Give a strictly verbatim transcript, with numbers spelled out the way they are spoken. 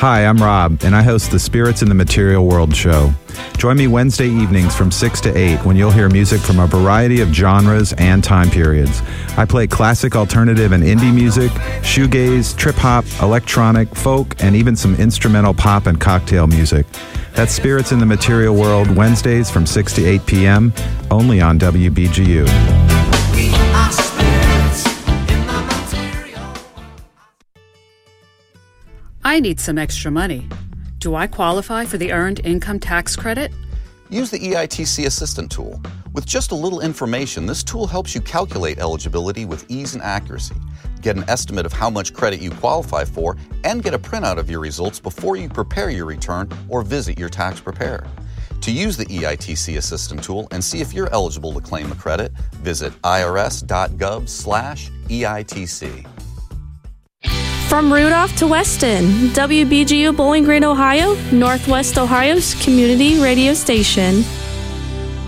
Hi, I'm Rob, and I host the Spirits in the Material World show. Join me Wednesday evenings from six to eight when you'll hear music from a variety of genres and time periods. I play classic, alternative, and indie music, shoegaze, trip-hop, electronic, folk, and even some instrumental pop and cocktail music. That's Spirits in the Material World, Wednesdays from six to eight p.m., only on W B G U. I need some extra money. Do I qualify for the Earned Income Tax Credit? Use the E I T C Assistant tool. With just a little information, this tool helps you calculate eligibility with ease and accuracy, get an estimate of how much credit you qualify for, and get a printout of your results before you prepare your return or visit your tax preparer. To use the E I T C Assistant tool and see if you're eligible to claim a credit, visit irs.gov slash EITC. From Rudolph to Weston, W B G U Bowling Green, Ohio, Northwest Ohio's community radio station.